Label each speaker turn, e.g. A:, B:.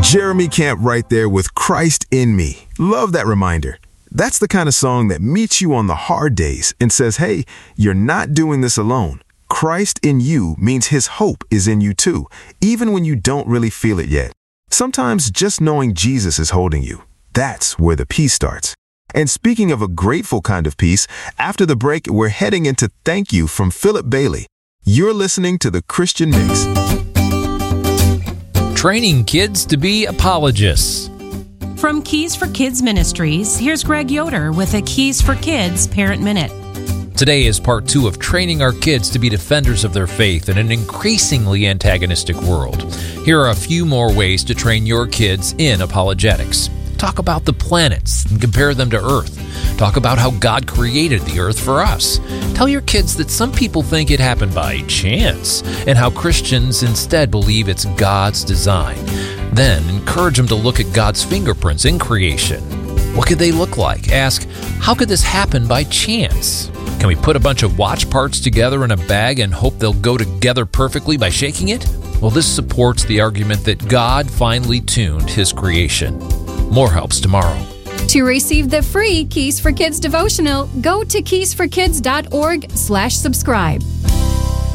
A: Jeremy Camp right there with Christ in Me. Love that reminder. That's the kind of song that meets you on the hard days and says, hey, you're not doing this alone. Christ in you means His hope is in you too, even when you don't really feel it yet. Sometimes just knowing Jesus is holding you, that's where the peace starts. And speaking of a grateful kind of peace, after the break, we're heading into Thank You from Philip Bailey. You're listening to The Christian Mix.
B: Training kids to be apologists.
C: From Keys for Kids Ministries, here's Greg Yoder with a Keys for Kids Parent Minute.
B: Today is part 2 of training our kids to be defenders of their faith in an increasingly antagonistic world. Here are a few more ways to train your kids in apologetics. Talk about the planets and compare them to Earth. Talk about how God created the Earth for us. Tell your kids that some people think it happened by chance and how Christians instead believe it's God's design. Then encourage them to look at God's fingerprints in creation. What could they look like? Ask, how could this happen by chance? Can we put a bunch of watch parts together in a bag and hope they'll go together perfectly by shaking it? Well, this supports the argument that God finely tuned His creation. More helps tomorrow.
D: To receive the free Keys for Kids devotional, go to keysforkids.org/subscribe.